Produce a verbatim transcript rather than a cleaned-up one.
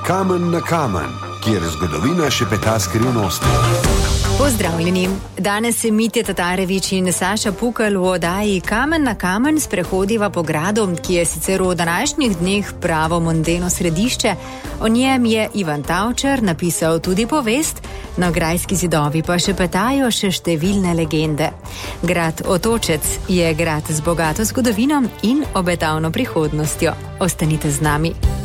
Kamen na kamen, kjer zgodovina šepeta skrivnosti. Pozdravljeni. Danes se Mitja Tatarević in Saša Pukl v oddaji Kamen na kamen sprehodiva po gradu, ki je sicer v današnjih dneh pravo mondeno središče. O njem je Ivan Tavčar napisal tudi povest, na grajski zidovi pa šepetajo še številne legende. Grad Otočec je grad z bogato zgodovino in obetavno prihodnostjo. Ostanite z nami.